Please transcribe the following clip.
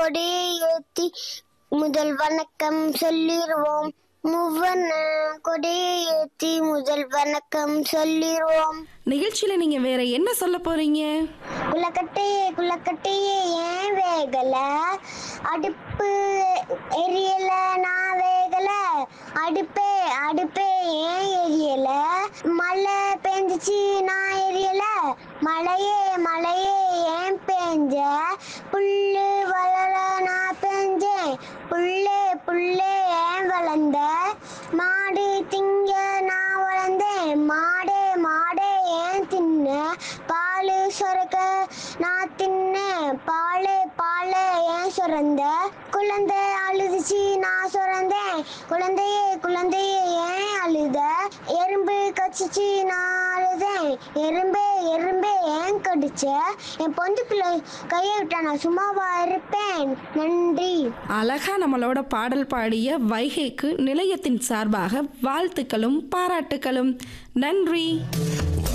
கொடியை ஏத்தி முதல் வணக்கம் சொல்லிடுவோம். மூவண்ண கொடியை ஏத்தி முதல் வணக்கம் சொல்லிடுவோம். நிகழ்ச்சியில நீங்க வேற என்ன சொல்ல போறீங்க? குளக்கட்டையே ஏன் வேகல, அடுப்பு எரியல, நான் வேகல, அடுப்பே ஏன் எரியல, மழை பெஞ்சிச்சு நான் எரியல, மழையே ஏன் பெஞ்ச, புல்லு வளர நான் பெஞ்சேன், புல்லே ஏன் வளர்ந்த, மாடு திங்க நான் வளர்ந்தேன், மாடே ஏன் தின்ன, பாலு சொரக்க நான் தின்னேன், பாலே ஏன் சுரந்த, குழந்தை அழுதுச்சு நான் சுரந்தேன், குழந்தையே ஏன் அழுத, எறும்பு கச்சிச்சு நான் அழுதேன், எறும்பே ஏன் கடிச்ச, என் பொந்துக்குள்ள கையை விட்டா நான் சும்மாவா இருப்பேன். நன்றி. அழகா நம்மளோட பாடல் பாடிய வைகைக்கு நிலையத்தின் சார்பாக வாழ்த்துக்களும் பாராட்டுக்களும். நன்றி.